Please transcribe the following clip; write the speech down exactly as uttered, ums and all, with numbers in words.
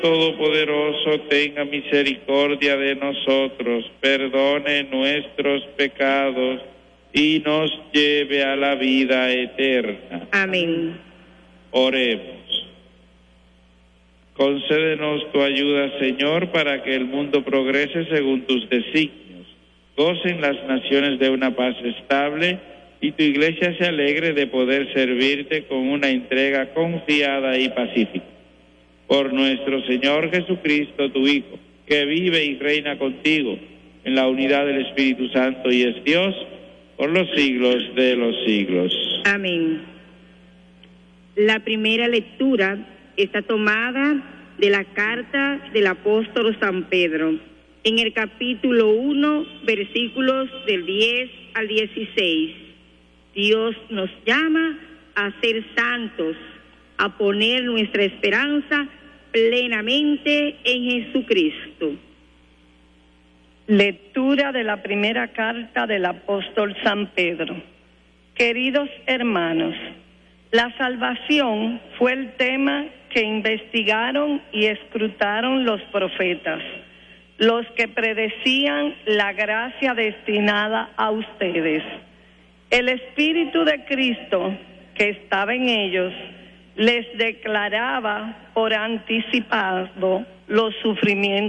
Todopoderoso, tenga misericordia de nosotros, perdone nuestros pecados y nos lleve a la vida eterna. Amén. Oremos. Concédenos tu ayuda, Señor, para que el mundo progrese según tus designios. Gocen las naciones de una paz estable y tu Iglesia se alegre de poder servirte con una entrega confiada y pacífica. Por nuestro Señor Jesucristo, tu Hijo, que vive y reina contigo en la unidad del Espíritu Santo y es Dios por los siglos de los siglos. Amén. La primera lectura está tomada de la carta del apóstol San Pedro, en el capítulo uno, versículos del diez al dieciséis. Dios nos llama a ser santos, a poner nuestra esperanza plenamente en Jesucristo. Lectura de la primera carta del apóstol San Pedro. Queridos hermanos, la salvación fue el tema que investigaron y escrutaron los profetas, los que predecían la gracia destinada a ustedes. El Espíritu de Cristo que estaba en ellos les declaraba por anticipado los sufrimientos